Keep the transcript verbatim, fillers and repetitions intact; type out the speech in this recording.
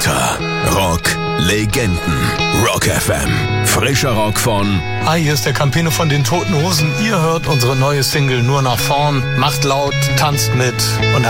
Unter Rock Legenden. Rock F M. Frischer Rock von... Hi, hier ist der Campino von den Toten Hosen. Ihr hört unsere neue Single Nur nach vorn. Macht laut, tanzt mit und